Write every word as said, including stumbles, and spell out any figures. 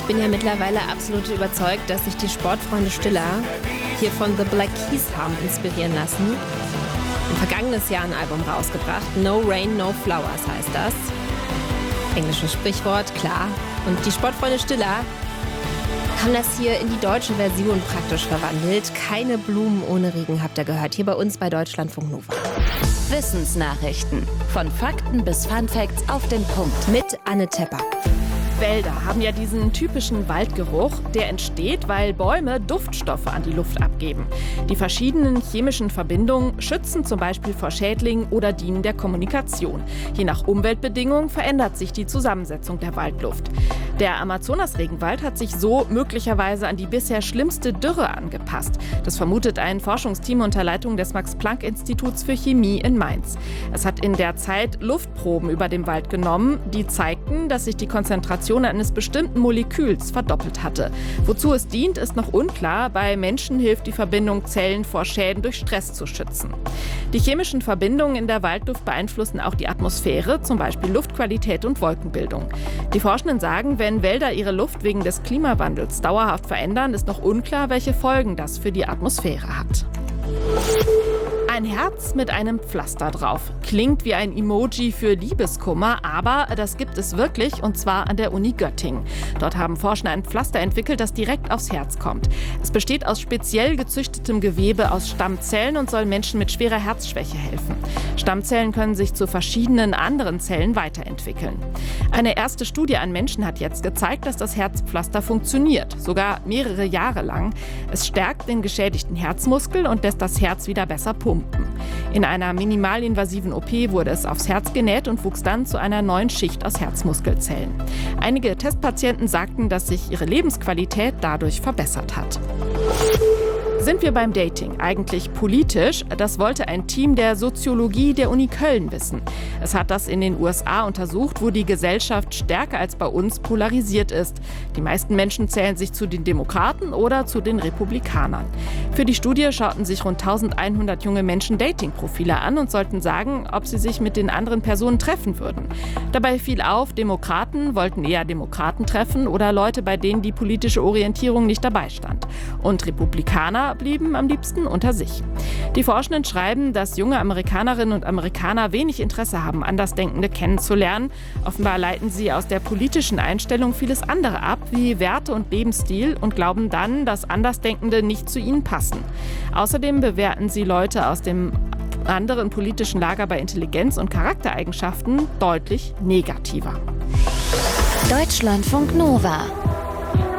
bin ja mittlerweile absolut überzeugt, dass sich die Sportfreunde Stiller hier von The Black Keys haben inspirieren lassen. Im vergangenes Jahr ein Album rausgebracht. No Rain, No Flowers heißt das. Englisches Sprichwort, klar. Und die Sportfreunde Stiller haben das hier in die deutsche Version praktisch verwandelt. Keine Blumen ohne Regen habt ihr gehört. Hier bei uns bei Deutschlandfunk Nova. Wissensnachrichten. Von Fakten bis Funfacts auf den Punkt. Mit Anne Tepper. Wälder haben ja diesen typischen Waldgeruch, der entsteht, weil Bäume Duftstoffe an die Luft abgeben. Die verschiedenen chemischen Verbindungen schützen zum Beispiel vor Schädlingen oder dienen der Kommunikation. Je nach Umweltbedingungen verändert sich die Zusammensetzung der Waldluft. Der Amazonas-Regenwald hat sich so möglicherweise an die bisher schlimmste Dürre angepasst. Das vermutet ein Forschungsteam unter Leitung des Max-Planck-Instituts für Chemie in Mainz. Es hat in der Zeit Luftproben über dem Wald genommen, die zeigten, dass sich die Konzentration eines bestimmten Moleküls verdoppelt hatte. Wozu es dient, ist noch unklar. Bei Menschen hilft die Verbindung, Zellen vor Schäden durch Stress zu schützen. Die chemischen Verbindungen in der Waldluft beeinflussen auch die Atmosphäre, zum Beispiel Luftqualität und Wolkenbildung. Die Forschenden sagen, wenn Wälder ihre Luft wegen des Klimawandels dauerhaft verändern, ist noch unklar, welche Folgen das für die Atmosphäre hat. Ein Herz mit einem Pflaster drauf. Klingt wie ein Emoji für Liebeskummer, aber das gibt es wirklich, und zwar an der Uni Göttingen. Dort haben Forscher ein Pflaster entwickelt, das direkt aufs Herz kommt. Es besteht aus speziell gezüchtetem Gewebe aus Stammzellen und soll Menschen mit schwerer Herzschwäche helfen. Stammzellen können sich zu verschiedenen anderen Zellen weiterentwickeln. Eine erste Studie an Menschen hat jetzt gezeigt, dass das Herzpflaster funktioniert, sogar mehrere Jahre lang. Es stärkt den geschädigten Herzmuskel und lässt das Herz wieder besser pumpen. In einer minimalinvasiven O P wurde es aufs Herz genäht und wuchs dann zu einer neuen Schicht aus Herzmuskelzellen. Einige Testpatienten sagten, dass sich ihre Lebensqualität dadurch verbessert hat. Sind wir beim Dating eigentlich politisch? Das wollte ein Team der Soziologie der Uni Köln wissen. Es hat das in den U S A untersucht, wo die Gesellschaft stärker als bei uns polarisiert ist. Die meisten Menschen zählen sich zu den Demokraten oder zu den Republikanern. Für die Studie schauten sich rund eintausendeinhundert junge Menschen Dating-Profile an und sollten sagen, ob sie sich mit den anderen Personen treffen würden. Dabei fiel auf, Demokraten wollten eher Demokraten treffen oder Leute, bei denen die politische Orientierung nicht dabei stand. Und Republikaner blieben am liebsten unter sich. Die Forschenden schreiben, dass junge Amerikanerinnen und Amerikaner wenig Interesse haben, Andersdenkende kennenzulernen. Offenbar leiten sie aus der politischen Einstellung vieles andere ab, wie Werte und Lebensstil, und glauben dann, dass Andersdenkende nicht zu ihnen passen. Außerdem bewerten sie Leute aus dem anderen politischen Lager bei Intelligenz und Charaktereigenschaften deutlich negativer. Deutschlandfunk Nova.